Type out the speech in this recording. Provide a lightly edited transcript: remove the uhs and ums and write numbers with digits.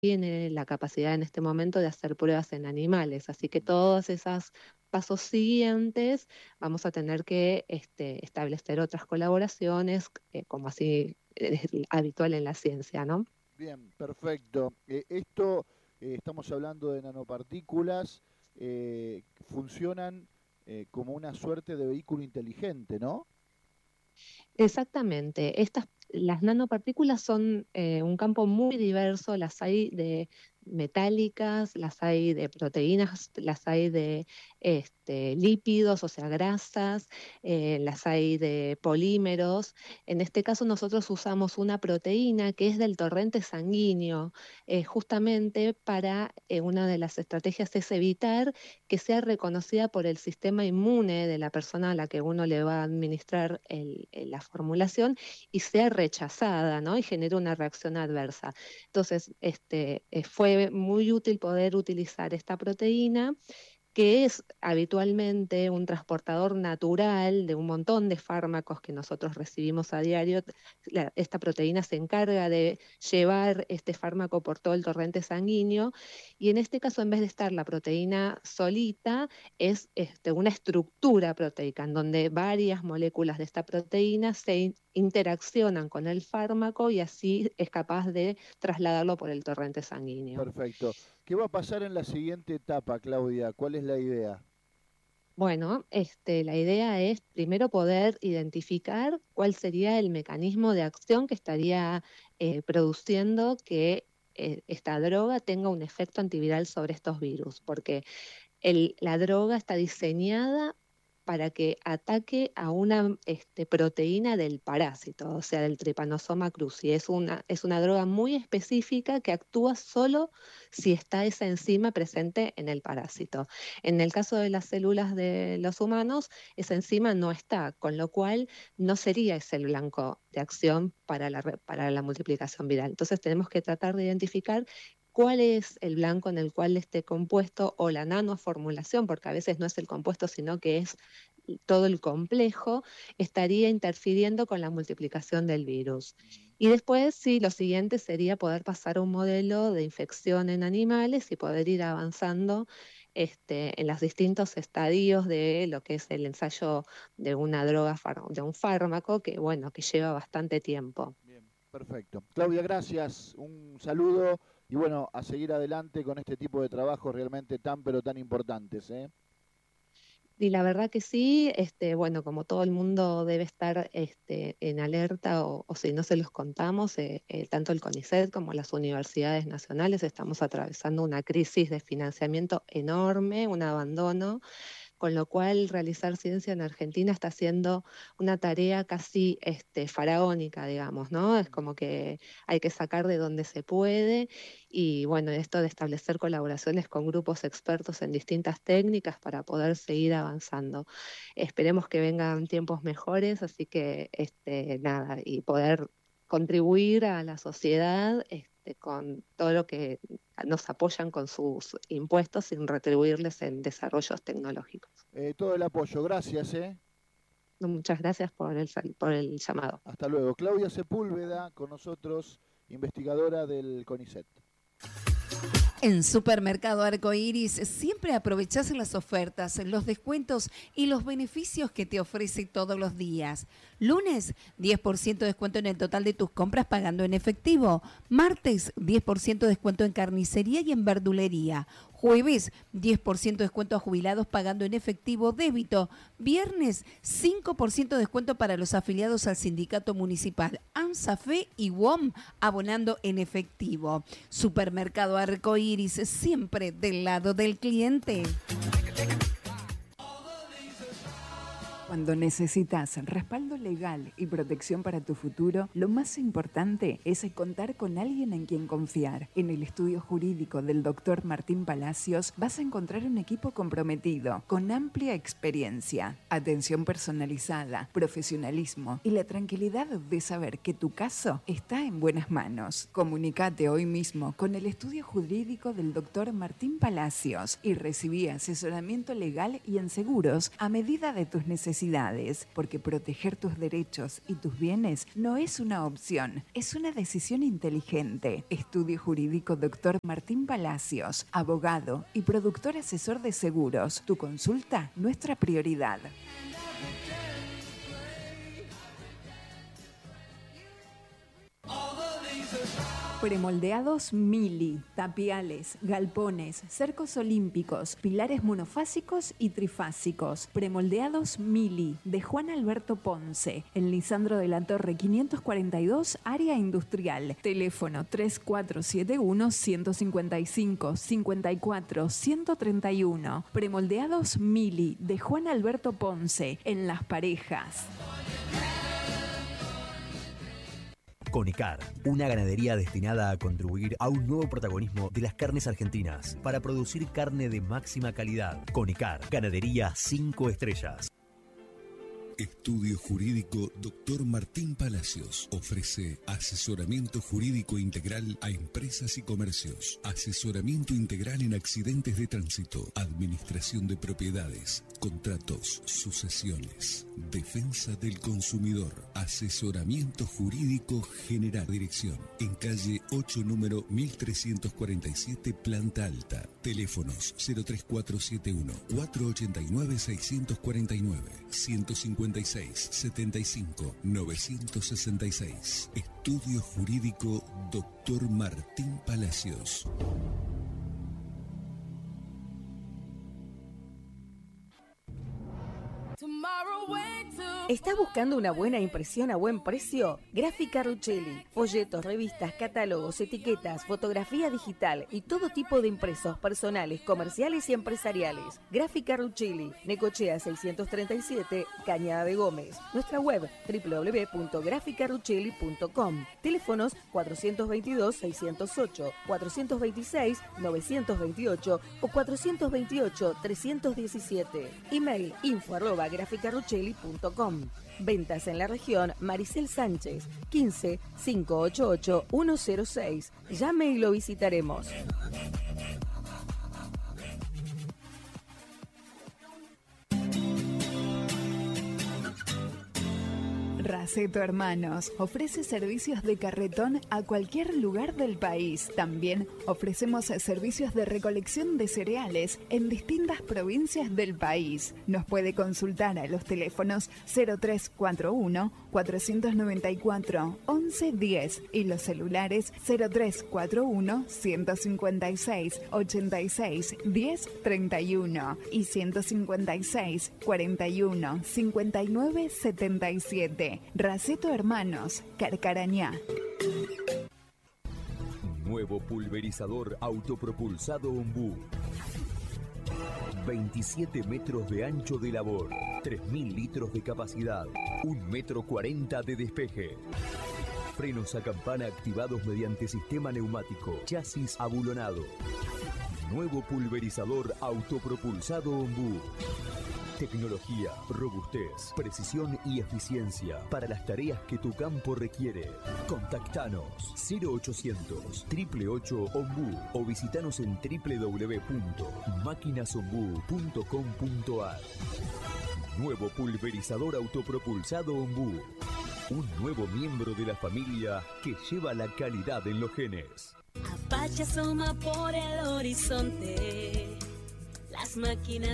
tiene la capacidad en este momento de hacer pruebas en animales, así que todos esos pasos siguientes vamos a tener que establecer otras colaboraciones, como así es habitual en la ciencia, ¿no? Bien, perfecto. Esto, estamos hablando de nanopartículas, funcionan como una suerte de vehículo inteligente, ¿no? Exactamente. Las nanopartículas son un campo muy diverso, las hay de metálicas, las hay de proteínas, las hay de lípidos, o sea, grasas, las hay de polímeros. En este caso nosotros usamos una proteína que es del torrente sanguíneo, justamente para una de las estrategias es evitar que sea reconocida por el sistema inmune de la persona a la que uno le va a administrar la formulación y sea rechazada, ¿no? Y genere una reacción adversa. Entonces, fue muy útil poder utilizar esta proteína que es habitualmente un transportador natural de un montón de fármacos que nosotros recibimos a diario. Esta proteína se encarga de llevar este fármaco por todo el torrente sanguíneo y en este caso, en vez de estar la proteína solita, es una estructura proteica en donde varias moléculas de esta proteína se interaccionan con el fármaco y así es capaz de trasladarlo por el torrente sanguíneo. Perfecto. ¿Qué va a pasar en la siguiente etapa, Claudia? ¿Cuál es la idea? Bueno, la idea es primero poder identificar cuál sería el mecanismo de acción que estaría produciendo que esta droga tenga un efecto antiviral sobre estos virus, porque la droga está diseñada para que ataque a una proteína del parásito, o sea, del Trypanosoma cruzi. Es una droga muy específica que actúa solo si está esa enzima presente en el parásito. En el caso de las células de los humanos, esa enzima no está, con lo cual no sería ese el blanco de acción para la multiplicación viral. Entonces tenemos que tratar de identificar cuál es el blanco en el cual esté compuesto o la nanoformulación, porque a veces no es el compuesto, sino que es todo el complejo, estaría interfiriendo con la multiplicación del virus. Y después, sí, lo siguiente sería poder pasar a un modelo de infección en animales y poder ir avanzando en los distintos estadios de lo que es el ensayo de una droga, de un fármaco, que bueno, que lleva bastante tiempo. Bien, perfecto. Claudia, gracias. Un saludo y bueno, a seguir adelante con este tipo de trabajos realmente tan pero tan importantes, ¿eh? Y la verdad que sí, bueno, como todo el mundo debe estar en alerta o si no se los contamos, tanto el CONICET como las universidades nacionales estamos atravesando una crisis de financiamiento enorme, un abandono, con lo cual realizar ciencia en Argentina está siendo una tarea casi faraónica, digamos, ¿no? Es como que hay que sacar de donde se puede y bueno, esto de establecer colaboraciones con grupos expertos en distintas técnicas para poder seguir avanzando. Esperemos que vengan tiempos mejores, así que nada, y poder contribuir a la sociedad con todo lo que nos apoyan con sus impuestos sin retribuirles en desarrollos tecnológicos. Todo el apoyo, gracias, ¿eh? No, muchas gracias por el llamado. Hasta luego. Claudia Sepúlveda con nosotros, investigadora del CONICET. En Supermercado Arcoiris siempre aprovechás las ofertas, los descuentos y los beneficios que te ofrece todos los días. Lunes, 10% de descuento en el total de tus compras pagando en efectivo. Martes, 10% de descuento en carnicería y en verdulería. Jueves, 10% de descuento a jubilados pagando en efectivo débito. Viernes, 5% de descuento para los afiliados al sindicato municipal ANSAFE y WOM abonando en efectivo. Supermercado Arcoiris, siempre del lado del cliente. Cuando necesitas respaldo legal y protección para tu futuro, lo más importante es contar con alguien en quien confiar. En el estudio jurídico del Dr. Martín Palacios vas a encontrar un equipo comprometido, con amplia experiencia, atención personalizada, profesionalismo y la tranquilidad de saber que tu caso está en buenas manos. Comunicate hoy mismo con el estudio jurídico del Dr. Martín Palacios y recibí asesoramiento legal y en seguros a medida de tus necesidades. necesidades, porque proteger tus derechos y tus bienes no es una opción, es una decisión inteligente. Estudio Jurídico Dr. Martín Palacios, abogado y productor asesor de seguros. Tu consulta, nuestra prioridad. Premoldeados Mili, tapiales, galpones, cercos olímpicos, pilares monofásicos y trifásicos. Premoldeados Mili, de Juan Alberto Ponce, en Lisandro de la Torre 542, área industrial. Teléfono 3471-155-54-131. Premoldeados Mili, de Juan Alberto Ponce, en Las Parejas. Conicar, una ganadería destinada a contribuir a un nuevo protagonismo de las carnes argentinas para producir carne de máxima calidad. Conicar, ganadería 5 estrellas. Estudio Jurídico Dr. Martín Palacios ofrece asesoramiento jurídico integral a empresas y comercios, asesoramiento integral en accidentes de tránsito, administración de propiedades, contratos, sucesiones, defensa del consumidor, asesoramiento jurídico general. Dirección en calle 8, número 1347, planta alta. Teléfonos 03471 489 649 156 75 966. Estudio Jurídico Dr. Martín Palacios. ¿Estás buscando una buena impresión a buen precio? Gráfica Ruchelli. Folletos, revistas, catálogos, etiquetas, fotografía digital y todo tipo de impresos personales, comerciales y empresariales. Gráfica Ruchelli. Necochea 637, Cañada de Gómez. Nuestra web www.graficaruchelli.com. Teléfonos 422-608, 426-928 o 428-317. Email info@graficaruchelli.com. Ventas en la región Maricel Sánchez, 15 588 106. Llame y lo visitaremos. Raceto Hermanos ofrece servicios de carretón a cualquier lugar del país. También ofrecemos servicios de recolección de cereales en distintas provincias del país. Nos puede consultar a los teléfonos 0341 494 1110 y los celulares 0341 156 86 1031 y 156 41 59 77. Raceto Hermanos, Carcarañá. Nuevo pulverizador autopropulsado Ombú. 27 metros de ancho de labor, 3.000 litros de capacidad, 1,40 m de despeje. Frenos a campana activados mediante sistema neumático, chasis abulonado. Nuevo pulverizador autopropulsado Ombú. Tecnología, robustez, precisión y eficiencia para las tareas que tu campo requiere. Contactanos 0800 888 Ombú o visitanos en www.maquinasombú.com.ar. Nuevo pulverizador autopropulsado Ombú. Un nuevo miembro de la familia que lleva la calidad en los genes. Apache asoma por el horizonte. Las máquinas